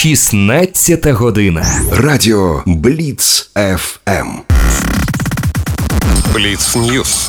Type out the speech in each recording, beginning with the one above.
16 година. Радіо Бліц ФМ. Бліц Ньюс.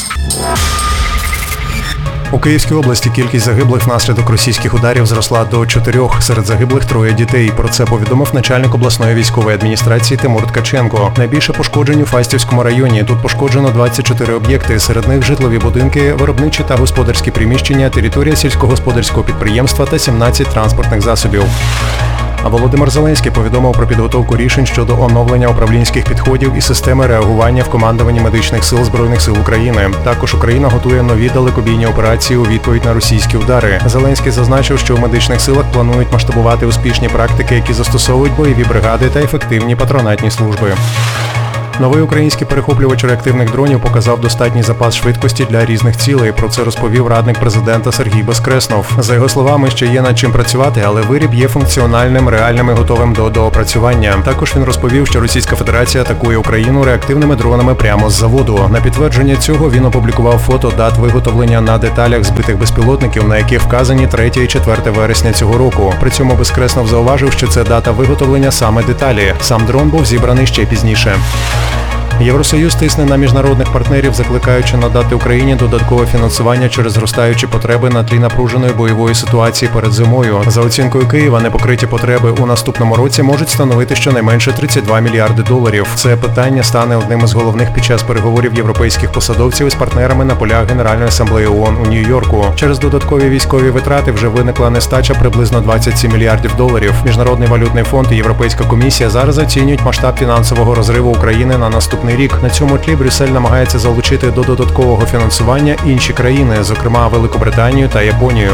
У Київській області кількість загиблих внаслідок російських ударів зросла до 4. Серед загиблих 3 дітей. Про це повідомив начальник обласної військової адміністрації Тимур Ткаченко. Найбільше пошкоджень у Фастівському районі. Тут пошкоджено 24 об'єкти. Серед них житлові будинки, виробничі та господарські приміщення, територія сільськогосподарського підприємства та 17 транспортних засобів. А Володимир Зеленський повідомив про підготовку рішень щодо оновлення управлінських підходів і системи реагування в командуванні медичних сил Збройних сил України. Також Україна готує нові далекобійні операції у відповідь на російські удари. Зеленський зазначив, що в медичних силах планують масштабувати успішні практики, які застосовують бойові бригади та ефективні патронатні служби. Новий український перехоплювач реактивних дронів показав достатній запас швидкості для різних цілей. Про це розповів радник президента Сергій Безкреснов. За його словами, ще є над чим працювати, але виріб є функціональним, реальним і готовим до доопрацювання. Також він розповів, що Російська Федерація атакує Україну реактивними дронами прямо з заводу. На підтвердження цього він опублікував фото дат виготовлення на деталях збитих безпілотників, на яких вказані 3 і 4 вересня цього року. При цьому Безкреснов зауважив, що це дата виготовлення саме деталі. Сам дрон був зібраний ще пізніше. Євросоюз тисне на міжнародних партнерів, закликаючи надати Україні додаткове фінансування через зростаючі потреби на тлі напруженої бойової ситуації перед зимою. За оцінкою Києва, непокриті потреби у наступному році можуть становити щонайменше 32 мільярди доларів. Це питання стане одним із головних під час переговорів європейських посадовців із партнерами на полях Генеральної асамблеї ООН у Нью-Йорку. Через додаткові військові витрати вже виникла нестача приблизно 27 мільярдів доларів. Міжнародний валютний фонд і Європейська комісія зараз оцінюють масштаб фінансового розриву України на наступний рік. На цьому тлі Брюссель намагається залучити до додаткового фінансування інші країни, зокрема Великобританію та Японію.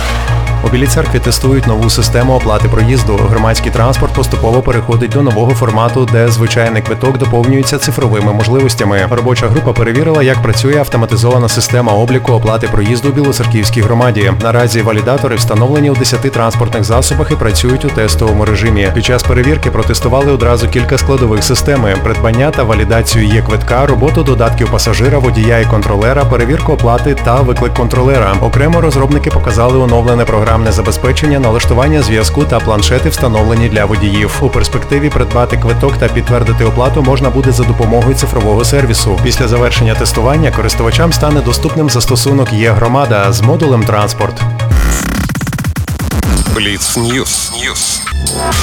У Білій Церкві тестують нову систему оплати проїзду. Громадський транспорт поступово переходить до нового формату, де звичайний квиток доповнюється цифровими можливостями. Робоча група перевірила, як працює автоматизована система обліку оплати проїзду у Білоцерківській громаді. Наразі валідатори встановлені у 10 транспортних засобах і працюють у тестовому режимі. Під час перевірки протестували одразу кілька складових системи: придбання та валідацію є-квитка, роботу додатків пасажира, водія і контролера, перевірку оплати та виклик контролера. Окремо розробники показали оновлене програмне забезпечення, налаштування зв'язку та планшети, встановлені для водіїв. У перспективі придбати квиток та підтвердити оплату можна буде за допомогою цифрового сервісу. Після завершення тестування користувачам стане доступним застосунок «Є-громада» з модулем «Транспорт». Бліц Ньюс.